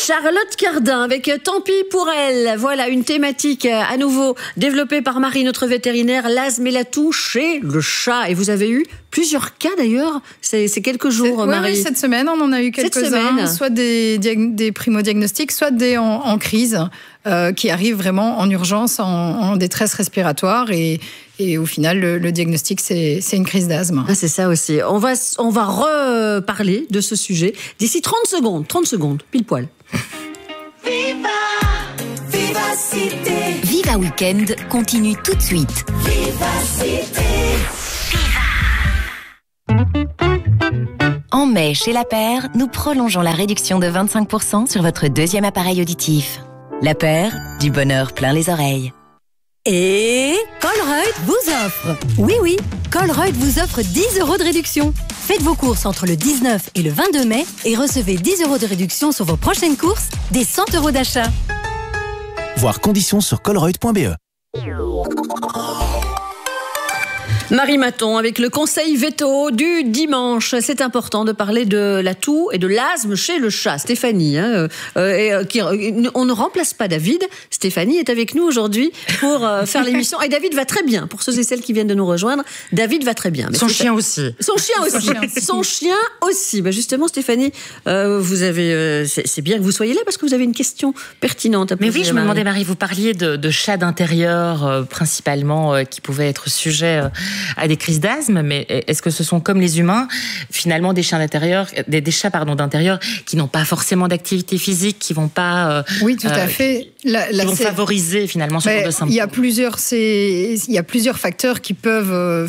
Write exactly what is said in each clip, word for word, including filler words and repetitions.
Charlotte Cardin avec Tant pis pour elle. Voilà une thématique à nouveau développée par Marie, notre vétérinaire, l'asthme et la toux chez le chat. Et vous avez eu plusieurs cas d'ailleurs, c'est, c'est quelques jours, Marie. Oui, cette semaine, on en a eu quelques-uns, soit des, des primo-diagnostics, soit des en, en crise, euh, qui arrivent vraiment en urgence, en, en détresse respiratoire. Et, et au final, le, le diagnostic, c'est, c'est une crise d'asthme. Ah, c'est ça aussi. On va, on va reparler de ce sujet d'ici trente secondes. trente secondes, pile poil. Viva, Vivacité. Viva Weekend continue tout de suite. Vivacité. En mai, chez La Paire, nous prolongeons la réduction de vingt-cinq pour cent sur votre deuxième appareil auditif. La Paire, du bonheur plein les oreilles. Et Colruyt vous offre. Oui, oui, Colruyt vous offre dix euros de réduction. Faites vos courses entre le dix-neuf et le vingt-deux mai et recevez dix euros de réduction sur vos prochaines courses, des cent euros d'achat. Voir conditions sur colruyt point b e. Marie Maton avec le conseil veto du dimanche. C'est important de parler de la toux et de l'asthme chez le chat. Stéphanie, hein, euh, et, euh, qui, euh, on ne remplace pas David. Stéphanie est avec nous aujourd'hui pour euh, faire l'émission. Et David va très bien. Pour ceux et celles qui viennent de nous rejoindre, David va très bien. Mais son chien aussi. Son chien aussi. Son chien aussi. Son chien aussi. Bah justement, Stéphanie, euh, vous avez, euh, c'est, c'est bien que vous soyez là parce que vous avez une question pertinente à poser. Mais oui, je me demandais, Marie, vous parliez de, de chats d'intérieur, euh, principalement, euh, qui pouvaient être sujets euh, à des crises d'asthme, mais est-ce que ce sont comme les humains, finalement des chiens d'intérieur, des, des chats pardon d'intérieur qui n'ont pas forcément d'activité physique, qui vont pas euh, oui tout à fait, la, la, qui vont favoriser finalement ce genre de symptômes. Il y a plusieurs, c'est, il y a plusieurs facteurs qui peuvent euh,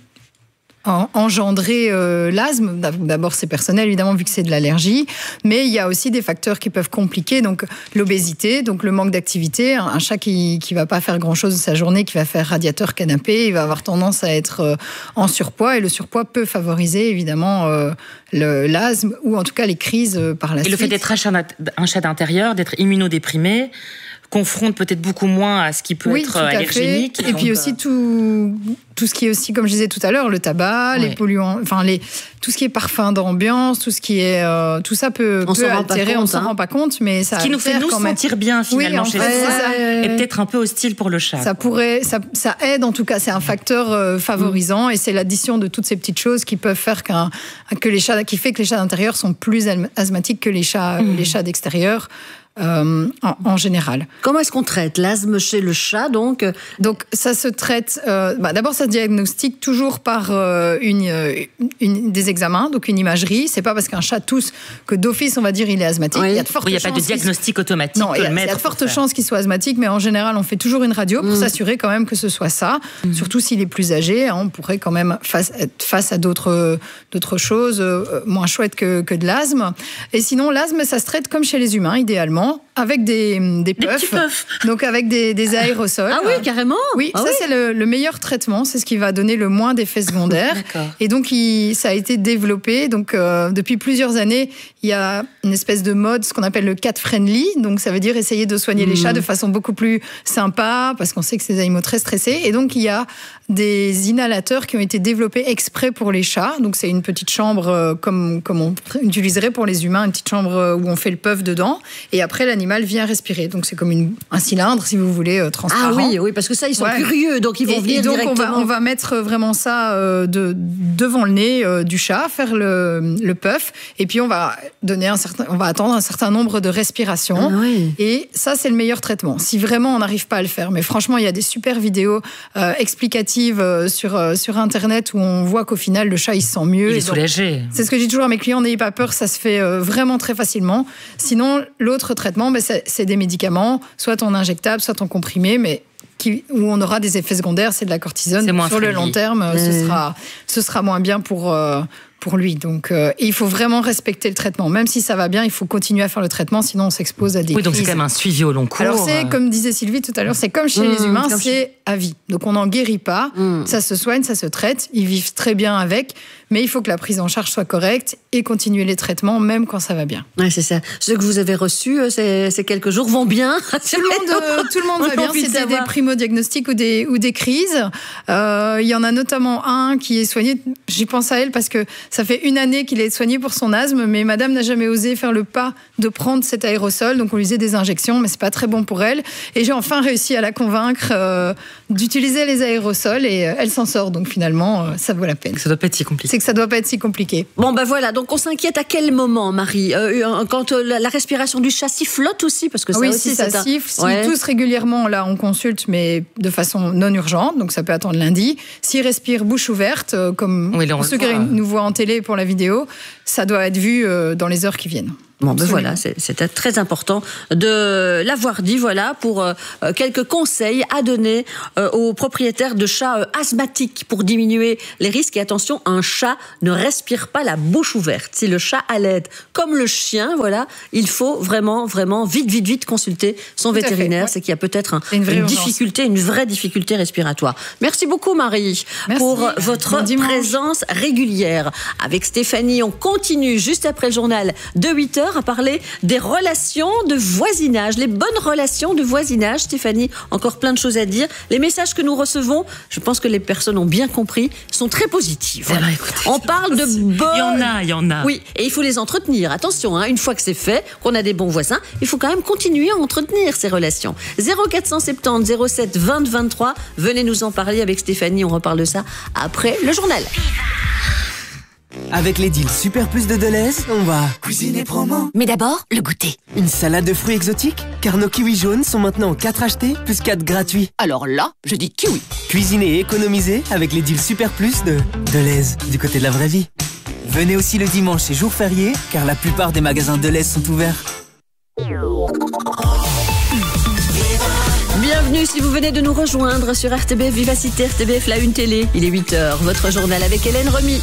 engendrer euh, l'asthme. D'abord, c'est personnel, évidemment, vu que c'est de l'allergie. Mais il y a aussi des facteurs qui peuvent compliquer. Donc, l'obésité, donc le manque d'activité. Un chat qui ne va pas faire grand-chose de sa journée, qui va faire radiateur canapé, il va avoir tendance à être euh, en surpoids. Et le surpoids peut favoriser, évidemment, euh, le, l'asthme ou en tout cas les crises euh, par la et suite. Et le fait d'être un chat, un chat d'intérieur, d'être immunodéprimé, confronte peut-être beaucoup moins à ce qui peut oui, être allergénique. Et, et puis aussi tout, tout ce qui est aussi, comme je disais tout à l'heure, le tabac, oui. les polluants, enfin les, tout ce qui est parfum d'ambiance, tout ce qui est, euh, tout ça peut, on peut altérer, compte, on ne s'en hein. rend pas compte, mais ça. Ce qui nous fait nous sentir bien finalement oui, chez fait, soi ça, et peut-être un peu hostile pour le chat. Ça quoi. pourrait, ça, ça aide en tout cas, c'est un facteur euh, favorisant mmh. et c'est l'addition de toutes ces petites choses qui peuvent faire qu'un, que les chats, qui fait que les chats d'intérieur sont plus asthmatiques que les chats, mmh. les chats d'extérieur. Euh, en, en général. Comment est-ce qu'on traite l'asthme chez le chat donc Donc ça se traite. Euh, bah, d'abord, ça se diagnostique toujours par euh, une, une des examens, donc une imagerie. C'est pas parce qu'un chat tousse que d'office on va dire il est asthmatique. Oui. Il y a de fortes oui, il n'y a chances pas de diagnostic automatique. Non, il y a, il y a de fortes chances qu'il soit asthmatique, mais en général on fait toujours une radio pour mmh. s'assurer quand même que ce soit ça. Mmh. Surtout s'il est plus âgé, hein, on pourrait quand même face, être face à d'autres d'autres choses euh, moins chouettes que, que de l'asthme. Et sinon l'asthme ça se traite comme chez les humains idéalement. Avec des, des puffs, puffs. donc avec des, des aérosols. Ah oui, carrément. Oui, ah ça oui. c'est le, le meilleur traitement, c'est ce qui va donner le moins d'effets secondaires. Et donc il, ça a été développé. Donc euh, depuis plusieurs années, il y a une espèce de mode, ce qu'on appelle le cat friendly. Donc ça veut dire essayer de soigner mmh. les chats de façon beaucoup plus sympa, parce qu'on sait que c'est des animaux très stressés. Et donc il y a des inhalateurs qui ont été développés exprès pour les chats. Donc c'est une petite chambre euh, comme comme on utiliserait pour les humains, une petite chambre où on fait le puff dedans. Et après l'animal vient respirer. Donc c'est comme une, un cylindre, si vous voulez, euh, transparent. Ah oui, oui, parce que ça, ils sont ouais. curieux, donc ils vont et, venir et donc directement. On va, on va mettre vraiment ça euh, de, devant le nez euh, du chat, faire le, le puff, et puis on va donner un certain, on va attendre un certain nombre de respirations. Ah oui. Et ça, c'est le meilleur traitement. Si vraiment on n'arrive pas à le faire, mais franchement, il y a des super vidéos euh, explicatives euh, sur euh, sur Internet où on voit qu'au final, le chat il se sent mieux. Il est soulagé. C'est ce que je dis toujours à mes clients, n'ayez pas peur, ça se fait euh, vraiment très facilement. Sinon, l'autre traitement, ben, c'est, c'est des médicaments, soit ton injectable, soit ton comprimé, mais qui, où on aura des effets secondaires, c'est de la cortisone. Sur friendly. Le long terme, mmh. ce sera, ce sera moins bien pour, euh, pour lui. Donc, euh, il faut vraiment respecter le traitement. Même si ça va bien, il faut continuer à faire le traitement, sinon on s'expose à des Oui, donc crises. c'est quand même un suivi au long cours. Alors, c'est, comme disait Sylvie tout à l'heure, c'est comme chez mmh, les humains, c'est chez... à vie. Donc, on n'en guérit pas, mmh. ça se soigne, ça se traite, ils vivent très bien avec, mais il faut que la prise en charge soit correcte et continuer les traitements, même quand ça va bien. Oui, c'est ça. Ceux que vous avez reçus ces, ces quelques jours vont bien. Tout le monde, euh, tout le monde va bien. C'était des primo-diagnostics ou des, ou des crises. Euh, il y en a notamment un qui est soigné. J'y pense à elle parce que Ça fait une année qu'il est soigné pour son asthme, mais madame n'a jamais osé faire le pas de prendre cet aérosol. Donc on lui faisait des injections, mais c'est pas très bon pour elle. Et j'ai enfin réussi à la convaincre euh, d'utiliser les aérosols et euh, elle s'en sort. Donc finalement, euh, ça vaut la peine. Ça doit pas être si compliqué. C'est que ça doit pas être si compliqué. Bon, ben voilà, donc on s'inquiète à quel moment, Marie euh, Quand euh, la, la respiration du chat sifflote aussi, parce que ça oui, aussi, si ça c'est un... siffle, s'il ouais. tousse régulièrement, là on consulte, mais de façon non urgente, donc ça peut attendre lundi. S'il respire bouche ouverte, euh, comme oui, là, pour ceux qui nous voient en télé pour la vidéo, ça doit être vu euh, dans les heures qui viennent. Bon, ben voilà, c'est, c'est très important de l'avoir dit, voilà, pour euh, quelques conseils à donner euh, aux propriétaires de chats euh, asthmatiques pour diminuer les risques. Et attention, un chat ne respire pas la bouche ouverte. Si le chat allaite comme le chien, voilà, il faut vraiment, vraiment, vite, vite, vite consulter son Tout vétérinaire. ouais. C'est qu'il y a peut-être un, une, une difficulté, une vraie difficulté respiratoire. Merci beaucoup, Marie, Merci. pour votre bon présence régulière. Avec Stéphanie, on continue juste après le journal de huit heures à parler des relations de voisinage, les bonnes relations de voisinage. Stéphanie, encore plein de choses à dire. Les messages que nous recevons, je pense que les personnes ont bien compris, sont très positifs. Voilà. Ah, écoutez, on parle de bonnes... Il y en a, il y en a. Oui, et il faut les entretenir. Attention, hein, une fois que c'est fait, qu'on a des bons voisins, il faut quand même continuer à entretenir ces relations. zéro quatre cent soixante-dix zéro sept vingt vingt-trois, venez nous en parler avec Stéphanie, on reparle de ça après le journal. Avec les deals Super Plus de Deleuze, on va cuisiner promo. Mais d'abord, le goûter. Une salade de fruits exotiques, car nos kiwis jaunes sont maintenant quatre achetés plus quatre gratuits. Alors là, je dis kiwi. Cuisiner et économiser avec les deals Super Plus de Deleuze, du côté de la vraie vie. Venez aussi le dimanche et jour férié, car la plupart des magasins Deleuze sont ouverts. Bienvenue si vous venez de nous rejoindre sur R T B F Vivacité, R T B F La Une Télé. Il est huit heures, votre journal avec Hélène Remy.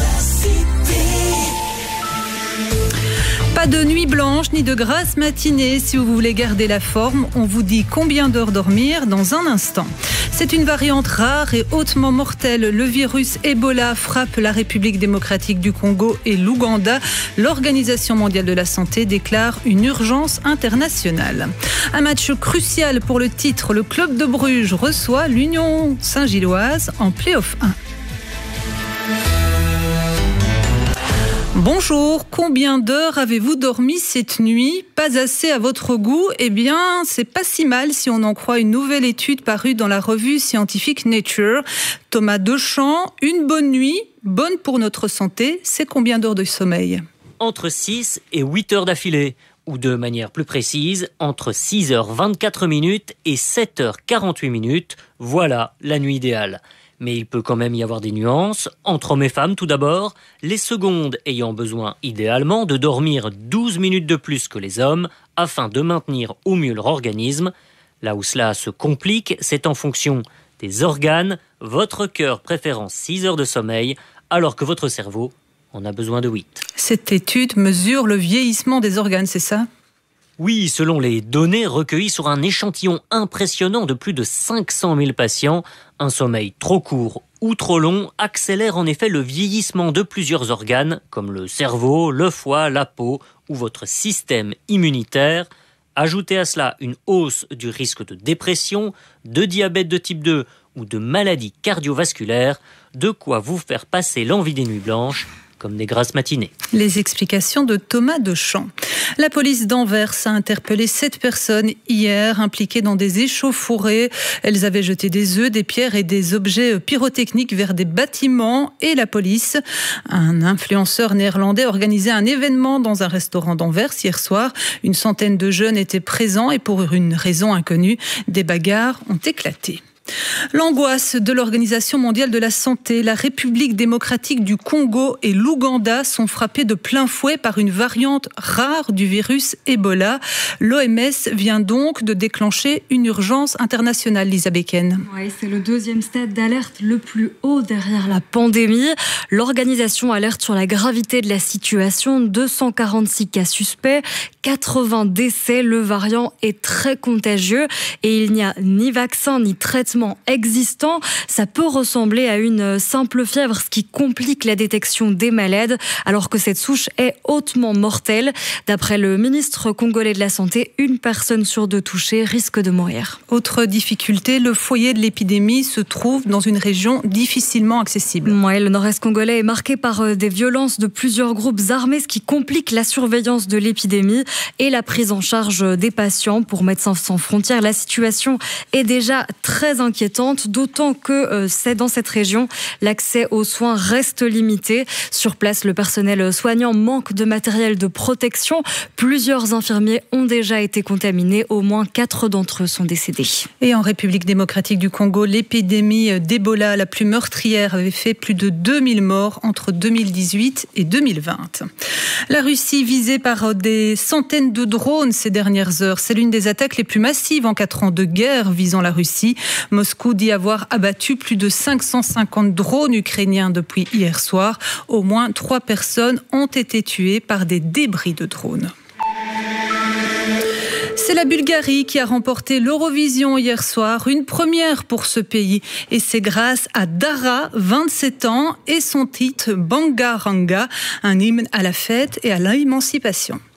Pas de nuit blanche ni de grasse matinée. Si vous voulez garder la forme, on vous dit combien d'heures dormir dans un instant. C'est une variante rare et hautement mortelle. Le virus Ebola frappe la République démocratique du Congo et l'Ouganda. L'Organisation mondiale de la santé déclare une urgence internationale. Un match crucial pour le titre. Le club de Bruges reçoit l'Union Saint-Gilloise en play-off un. Bonjour, combien d'heures avez-vous dormi cette nuit? Pas assez à votre goût? Eh bien, c'est pas si mal si on en croit une nouvelle étude parue dans la revue scientifique Nature. Thomas Deschamps, une bonne nuit, bonne pour notre santé, c'est combien d'heures de sommeil? Entre six et huit heures d'affilée, ou de manière plus précise, entre six heures vingt-quatre minutes et sept heures quarante-huit minutes, voilà la nuit idéale. Mais il peut quand même y avoir des nuances. Entre hommes et femmes, tout d'abord, les secondes ayant besoin idéalement de dormir douze minutes de plus que les hommes afin de maintenir au mieux leur organisme. Là où cela se complique, c'est en fonction des organes, votre cœur préférant six heures de sommeil, alors que votre cerveau en a besoin de huit. Cette étude mesure le vieillissement des organes, c'est ça ? Oui, selon les données recueillies sur un échantillon impressionnant de plus de cinq cent mille patients, un sommeil trop court ou trop long accélère en effet le vieillissement de plusieurs organes, comme le cerveau, le foie, la peau ou votre système immunitaire. Ajoutez à cela une hausse du risque de dépression, de diabète de type deux ou de maladies cardiovasculaires, de quoi vous faire passer l'envie des nuits blanches comme des grasses matinées. Les explications de Thomas Deschamps. La police d'Anvers a interpellé sept personnes hier impliquées dans des échauffourées. Elles avaient jeté des œufs, des pierres et des objets pyrotechniques vers des bâtiments et la police. Un influenceur néerlandais organisait un événement dans un restaurant d'Anvers hier soir. Une centaine de jeunes étaient présents et pour une raison inconnue, des bagarres ont éclaté. L'angoisse de l'Organisation mondiale de la santé, la République démocratique du Congo et l'Ouganda sont frappés de plein fouet par une variante rare du virus Ebola. L'O M S vient donc de déclencher une urgence internationale, Lisa Becken. Oui, c'est le deuxième stade d'alerte le plus haut derrière la pandémie. L'organisation alerte sur la gravité de la situation. deux cent quarante-six cas suspects, quatre-vingts décès. Le variant est très contagieux et il n'y a ni vaccin ni traitement traitement existant. Ça peut ressembler à une simple fièvre, ce qui complique la détection des malades, alors que cette souche est hautement mortelle. D'après le ministre congolais de la Santé, une personne sur deux touchée risque de mourir. Autre difficulté, le foyer de l'épidémie se trouve dans une région difficilement accessible. Ouais, le nord-est congolais est marqué par des violences de plusieurs groupes armés, ce qui complique la surveillance de l'épidémie et la prise en charge des patients. Pour Médecins sans frontières, la situation est déjà très inquiétante, d'autant que euh, c'est dans cette région, l'accès aux soins reste limité. Sur place, le personnel soignant manque de matériel de protection. Plusieurs infirmiers ont déjà été contaminés. Au moins quatre d'entre eux sont décédés. Et en République démocratique du Congo, l'épidémie d'Ebola, la plus meurtrière, avait fait plus de deux mille morts entre deux mille dix-huit et deux mille vingt. La Russie visée par des centaines de drones ces dernières heures. C'est l'une des attaques les plus massives en quatre ans de guerre visant la Russie. Moscou dit avoir abattu plus de cinq cent cinquante drones ukrainiens depuis hier soir. Au moins trois personnes ont été tuées par des débris de drones. C'est la Bulgarie qui a remporté l'Eurovision hier soir, une première pour ce pays. Et c'est grâce à Dara, vingt-sept ans, et son titre Bangaranga, un hymne à la fête et à l'émancipation.